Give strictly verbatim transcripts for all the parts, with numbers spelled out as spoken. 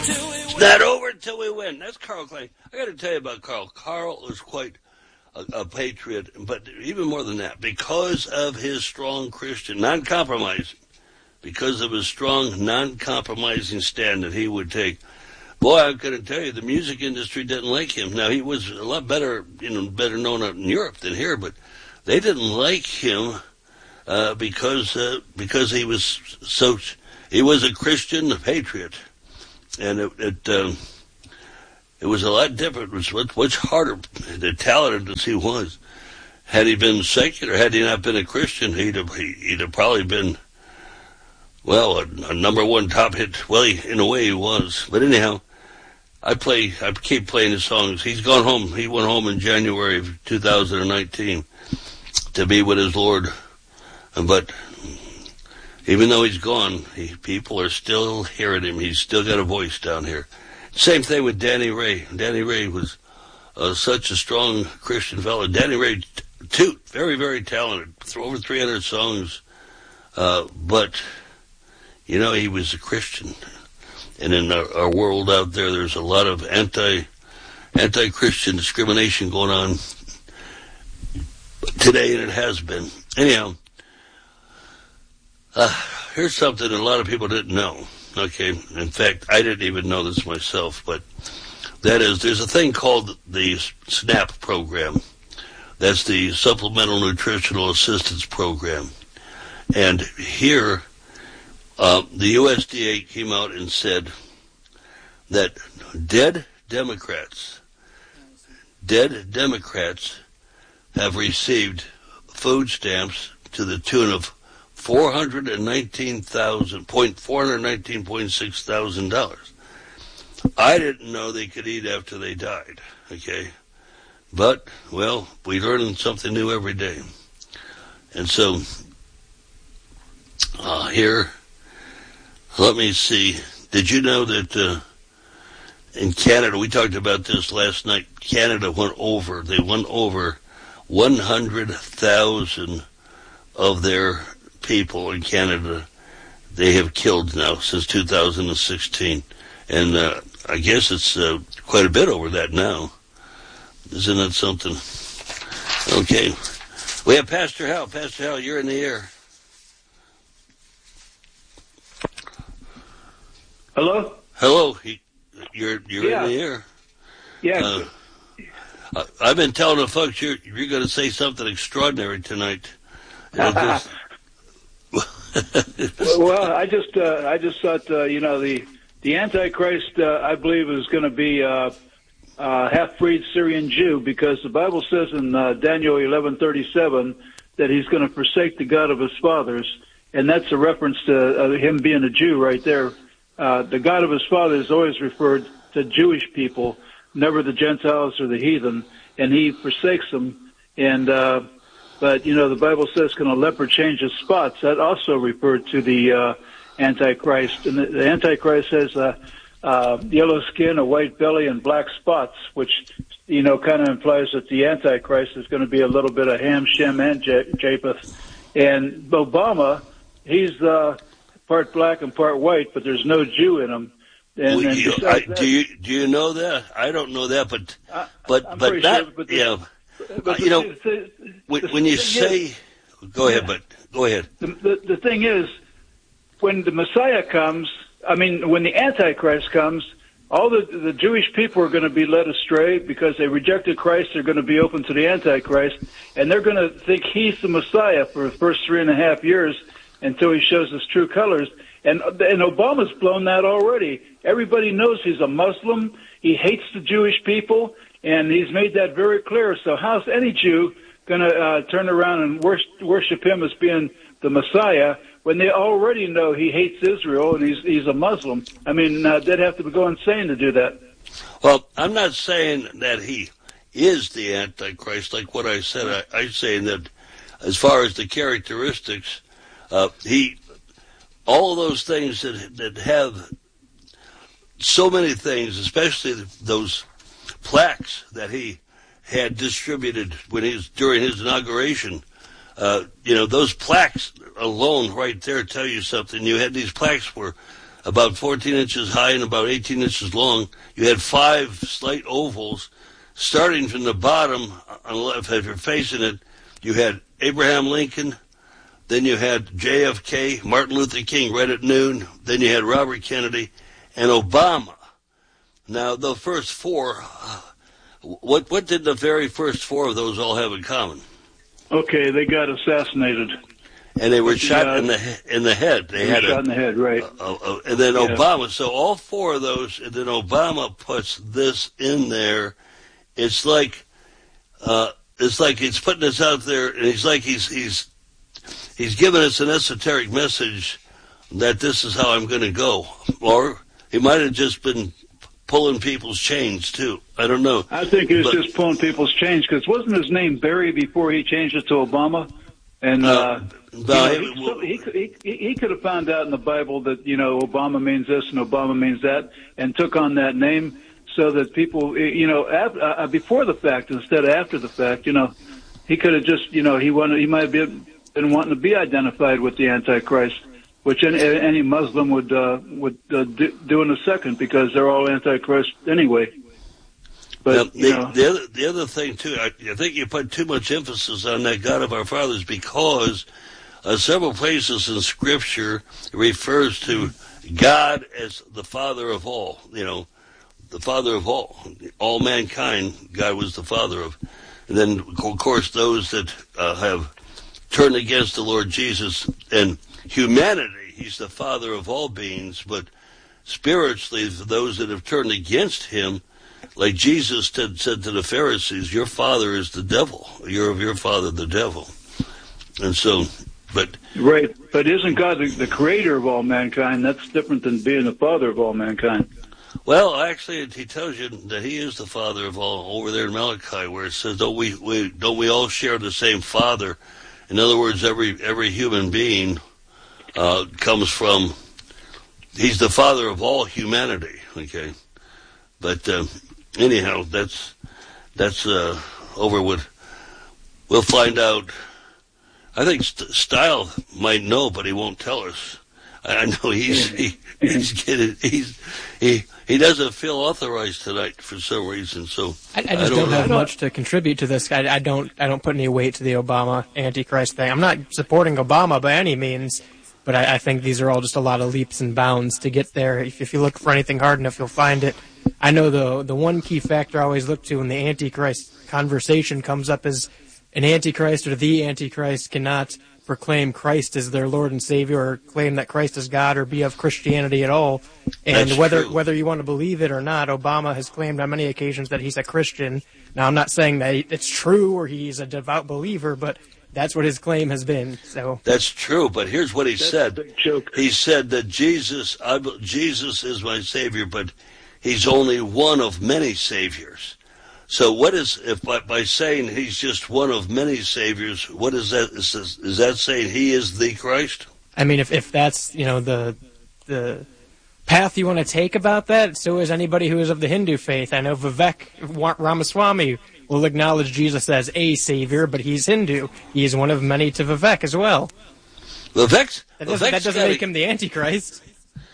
It's not over until we win. That's Carl Klein. I got to tell you about Carl. Carl is quite a, a patriot, but even more than that, because of his strong Christian, non-compromising, because of his strong, non-compromising stand that he would take. Boy, I'm going to tell you, the music industry didn't like him. Now, he was a lot better, you know, better known out in Europe than here, but they didn't like him uh, because uh, because he was so he was a Christian, a patriot, and it it, um, it was a lot different. It was much, much harder. The talented as he was, had he been secular, had he not been a Christian, he'd have he'd have probably been, well, a, a number one top hit. Well, he, in a way, he was. But anyhow, I play. I keep playing his songs. He's gone home. He went home in January of two thousand nineteen to be with his Lord. But even though he's gone, he, people are still hearing him. He's still got a voice down here. Same thing with Danny Ray. Danny Ray was uh, such a strong Christian fellow. Danny Ray, too, very, very talented. Over three hundred songs. Uh, but, you know, he was a Christian. And in our, our world out there, there's a lot of anti, anti-Christian discrimination going on today, and it has been. Anyhow, uh, here's something a lot of people didn't know. Okay, in fact, I didn't even know this myself, but that is, there's a thing called the SNAP program. That's the Supplemental Nutritional Assistance Program. And here, uh, the U S D A came out and said that dead Democrats, dead Democrats have received food stamps to the tune of four hundred nineteen thousand point four hundred nineteen point six thousand dollars. I didn't know they could eat after they died. Okay, but well, we learn something new every day, and so uh, here, let me see. Did you know that uh, in Canada, we talked about this last night? Canada went over. They went over one hundred thousand of their people in Canada. They have killed now since two thousand sixteen. And uh, I guess it's uh, quite a bit over that now. Isn't that something? Okay. We have Pastor Hal. Pastor Hal, you're in the air. Hello? Hello. You're, you're yeah. in the air. Yeah. Uh, I've been telling the folks you're, you're going to say something extraordinary tonight. Just... well, I just uh, I just thought uh, you know the the Antichrist uh, I believe is going to be uh, uh, half-breed Syrian Jew, because the Bible says in uh, Daniel eleven thirty-seven that he's going to forsake the God of his fathers, and that's a reference to uh, him being a Jew right there. Uh, the God of his fathers always referred to Jewish people, never the Gentiles or the heathen, and he forsakes them. And uh, but you know the Bible says, "Can a leopard change his spots?" That also referred to the uh, Antichrist, and the, the Antichrist has uh, uh, yellow skin, a white belly, and black spots, which you know kind of implies that the Antichrist is going to be a little bit of Ham, Shem, and Japheth. And Obama, he's uh, part black and part white, but there's no Jew in him. And, well, and you, I, that, do you do you know that? I don't know that, but I, but I'm but not sure, but the, yeah. But you know, the, the, when, the when you say, is, go ahead, yeah, but go ahead. The, the, the thing is, when the Messiah comes, I mean, when the Antichrist comes, all the, the Jewish people are going to be led astray because they rejected Christ. They're going to be open to the Antichrist, and they're going to think he's the Messiah for the first three and a half years until he shows his true colors. And, and Obama's blown that already. Everybody knows he's a Muslim. He hates the Jewish people. And he's made that very clear. So how's any Jew going to uh, turn around and worship, worship him as being the Messiah when they already know he hates Israel and he's he's a Muslim? I mean, uh, they'd have to go insane to do that. Well, I'm not saying that he is the Antichrist, like what I said. I, I'm saying that as far as the characteristics, uh, he, all of those things that that have so many things, especially those plaques that he had distributed when he was during his inauguration. Uh, you know, those plaques alone right there tell you something. You had these plaques were about fourteen inches high and about eighteen inches long. You had five slight ovals. Starting from the bottom, on the left, if you're facing it, you had Abraham Lincoln, then you had J F K, Martin Luther King right at noon, then you had Robert Kennedy, and Obama. Now, the first four, what what did the very first four of those all have in common? Okay, they got assassinated. And they were shot uh, in the in the head. They, they had shot a, in the head, right? Uh, uh, and then yeah. Obama. So all four of those, and then Obama puts this in there. It's like, uh, it's like he's putting this out there, and he's like he's he's he's giving us an esoteric message that this is how I'm going to go, or he might have just been pulling people's chains too. I don't know. I think he was but, just pulling people's chains because wasn't his name Barry before he changed it to Obama? And uh, uh, no, you know, he, he, he, he could have found out in the Bible that you know Obama means this and Obama means that, and took on that name. So that people, you know, after, uh, before the fact instead of after the fact, you know, he could have just, you know, he wanted, he might have been, been wanting to be identified with the Antichrist, which any, any Muslim would uh, would uh, do, do in a second because they're all Antichrist anyway. But now, you the, know. the other the other thing too, I, I think you put too much emphasis on that God of our fathers because uh, several places in Scripture refers to God as the Father of all, you know. The father of all, all mankind, God was the father of. And then, of course, those that uh, have turned against the Lord Jesus and humanity, he's the father of all beings, but spiritually, for those that have turned against him, like Jesus said, said to the Pharisees, your father is the devil. You're of your father, the devil. And so, but... Right, but isn't God the, the creator of all mankind? That's different than being the father of all mankind. Well, actually, he tells you that he is the father of all over there in Malachi, where it says, "Don't we, we don't we all share the same father?" In other words, every every human being uh, comes from. He's the father of all humanity. Okay, but uh, anyhow, that's that's uh, over with. We'll find out. I think St- Style might know, but he won't tell us. I know he's he, he's getting he's he he doesn't feel authorized tonight for some reason. So I, I just I don't, don't have much to contribute to this. I, I don't I don't put any weight to the Obama Antichrist thing. I'm not supporting Obama by any means, but I, I think these are all just a lot of leaps and bounds to get there. If, if you look for anything hard enough, you'll find it. I know the the one key factor I always look to when the Antichrist conversation comes up is an Antichrist or the Antichrist cannot proclaim Christ as their Lord and Savior or claim that Christ is God or be of Christianity at all. And That's whether true. whether you want to believe it or not, Obama has claimed on many occasions that he's a Christian. Now, I'm not saying that it's true or he's a devout believer, but that's what his claim has been. So That's true, but here's what he That's said. a big joke. He said that Jesus, I, Jesus is my Savior, but he's only one of many Saviors. So what is, if by, by saying he's just one of many saviors, what is that? Is, this, is that saying he is the Christ? I mean, if, if that's, you know, the the path you want to take about that, so is anybody who is of the Hindu faith. I know Vivek Ramaswamy will acknowledge Jesus as a savior, but he's Hindu. He is one of many to Vivek as well. Vivek's, that doesn't, that doesn't gotta, make him the Antichrist.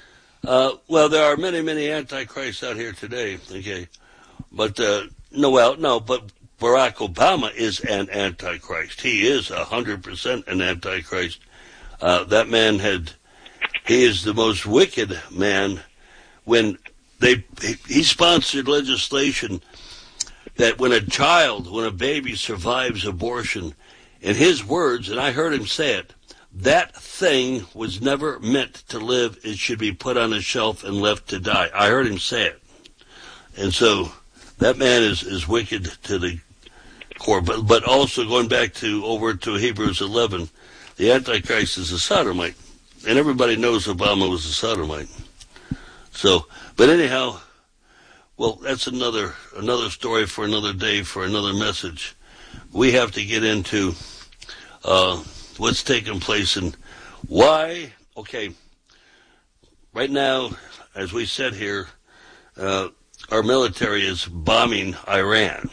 Uh, well, there are many, many Antichrists out here today, okay? But... Uh, No, well, no, but Barack Obama is an Antichrist. He is a hundred percent an Antichrist. Uh, that man had, he is the most wicked man. When they, he, he sponsored legislation that when a child, when a baby survives abortion, in his words, and I heard him say it, that thing was never meant to live. It should be put on a shelf and left to die. I heard him say it. And so, that man is, is wicked to the core. But, but also going back to over to Hebrews eleven, the Antichrist is a sodomite. And everybody knows Obama was a sodomite. So, but anyhow, well, that's another, another story for another day, for another message. We have to get into, uh, what's taking place and why, okay, right now, as we said here, uh, our military is bombing Iran.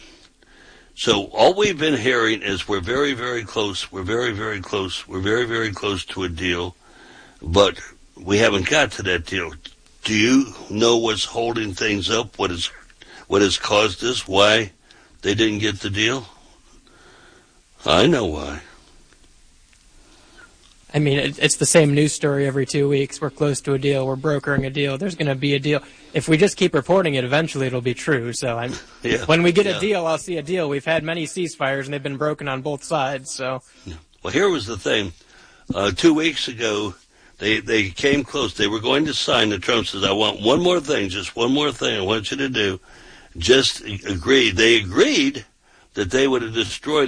So all we've been hearing is we're very, very close, we're very, very close, we're very, very close to a deal, but we haven't got to that deal. Do you know what's holding things up? What is what has caused this? Why they didn't get the deal? I know why. I mean, it's the same news story every two weeks. We're close to a deal. We're brokering a deal. There's going to be a deal. If we just keep reporting it, eventually it'll be true. So I'm, yeah, when we get yeah. a deal, I'll see a deal. We've had many ceasefires, and they've been broken on both sides. So, well, here was the thing. Uh, two weeks ago, they they came close. They were going to sign. The Trump says, "I want one more thing, just one more thing. I want you to do." Just agree. They agreed that they would have destroyed